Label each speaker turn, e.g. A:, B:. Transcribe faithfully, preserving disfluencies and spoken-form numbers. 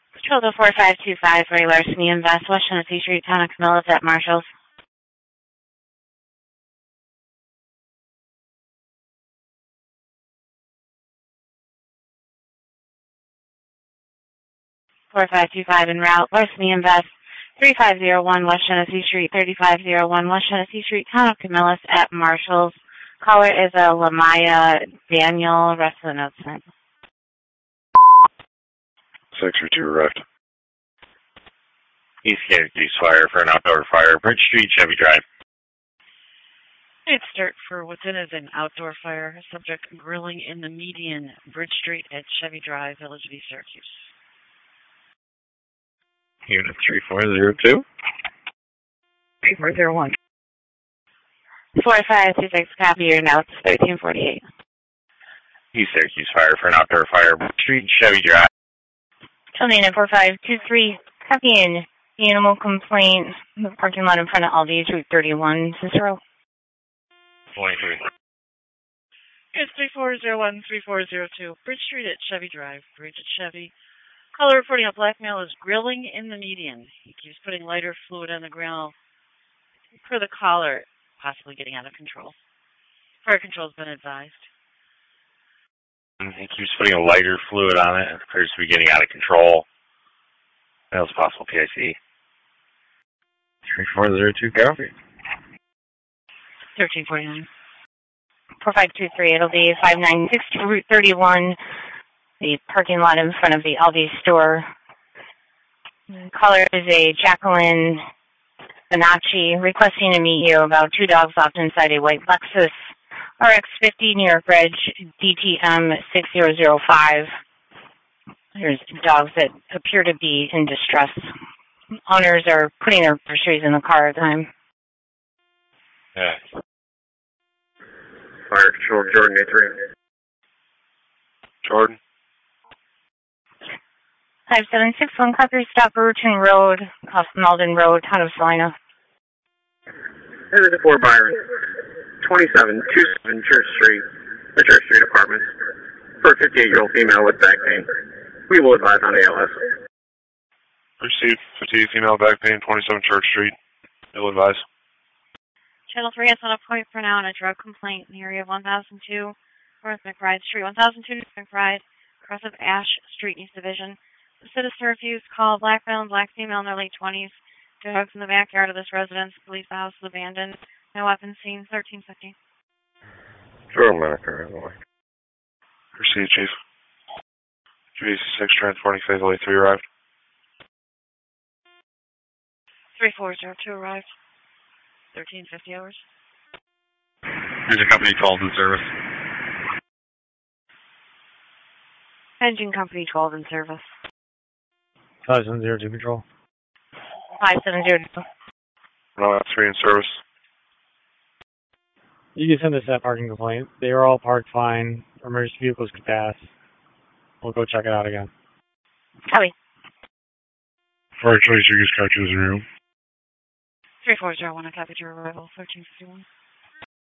A: Total four five two five, Ray Larceny Invest, West Tennessee Street, Town of Camillus at Marshalls. four five two five en route, Larceny Invest, three five zero one West Tennessee Street, thirty-five oh one West Tennessee Street, Town of Camillus at Marshalls. Caller is a Lamaya Daniel, rest of the notes sent.
B: six three two arrived.
C: East Syracuse fire for an outdoor fire, Bridge Street, Chevy Drive.
D: It's start for what's in as an outdoor fire. Subject grilling in the median, Bridge Street at Chevy Drive, Village of East Syracuse.
C: Unit three four zero two.
D: three four zero one.
A: four five two six, copy your notes, thirteen forty-eight.
C: East Syracuse fire for an outdoor fire, Bridge Street, Chevy Drive.
A: Tony four five two three, copy in animal complaint, the parking lot in front of Aldi's, Route thirty-one, Cicero.
C: twenty-three.
D: It's three four zero one three four zero two, Bridge Street at Chevy Drive, Bridge at Chevy. Caller reporting a black male is grilling in the median. He keeps putting lighter fluid on the grill. Per the caller, possibly getting out of control. Fire control has been advised.
C: He keeps putting a lighter fluid on it. It appears to be getting out of control. That was possible P I C. three four zero two, copy.
D: thirteen forty-nine.
A: four five two three, it'll be five nine six two, Route thirty-one, the parking lot in front of the Aldi's store. The caller is a Jacqueline Bonacci, requesting to meet you about two dogs locked inside a white Lexus R X fifty, New York Reg, D T M six zero zero five. There's dogs that appear to be in distress. Owners are putting their groceries in the car at the time.
C: Yeah.
B: Fire control, Jordan, A three. Jordan.
A: five seven six one, copy, stop Routen Road, off Malden Road, Town of Salina.
B: Headed to four Byron. twenty-seven twenty-seven Church Street, the Church Street Apartments, for a fifty-eight-year-old female with back pain. We will advise on A L S.
E: Received fifty-eight female back pain, twenty-seven Church Street. Ill advised.
A: Channel three has on a point for now on a drug complaint in the area of one thousand two North McBride Street, one thousand two North McBride, across of Ash Street, East Division. The citizen refused call, black male and black female in their late twenties. Dogs in the backyard of this residence. Police the house is abandoned. No weapons seen, thirteen fifty.
B: Jordan, America, Illinois.
E: Received, Chief. G six transporting Faithful A three arrived.
D: three four zero two arrived. thirteen fifty hours.
E: Here's a company called in service.
A: Engine Company twelve in service.
F: five seven zero two control.
A: five seven zero two.
E: No, that's three in service.
F: You can send us that parking complaint. They are all parked fine. Emergency vehicles could pass. We'll go check it out again.
A: Copy.
E: Fire Tracer, use car choosing room.
D: three four zero one, I copied your arrival, thirteen fifty-one.